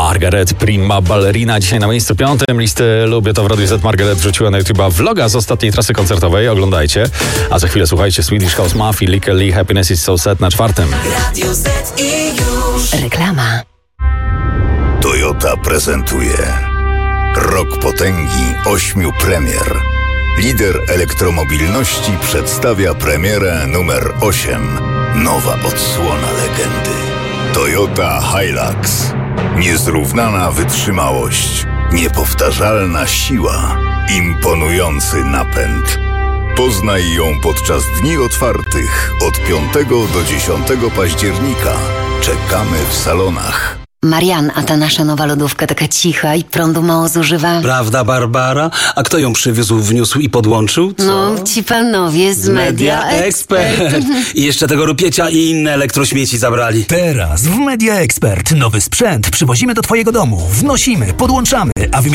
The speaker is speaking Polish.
Margaret, prima ballerina. Dzisiaj na miejscu 5 listy Lubię to w Radiu Z. Margaret wrzuciła na YouTube'a vloga z ostatniej trasy koncertowej. Oglądajcie. A za chwilę słuchajcie Swedish House Mafia, Lykke Li, Happiness is so sad na 4. Radio Z i już. Reklama. Toyota prezentuje Rok potęgi 8 premier. Lider elektromobilności przedstawia premierę numer 8. Nowa odsłona legendy. Toyota Hilux. Niezrównana wytrzymałość, niepowtarzalna siła, imponujący napęd. Poznaj ją podczas dni otwartych od 5 do 10 października. Czekamy w salonach. Marian, a ta nasza nowa lodówka taka cicha i prądu mało zużywa. Prawda, Barbara? A kto ją przywiózł, wniósł i podłączył? Co? No, ci panowie z Media Expert. I jeszcze tego rupiecia i inne elektrośmieci zabrali. Teraz w Media Expert nowy sprzęt przywozimy do twojego domu, wnosimy, podłączamy, a w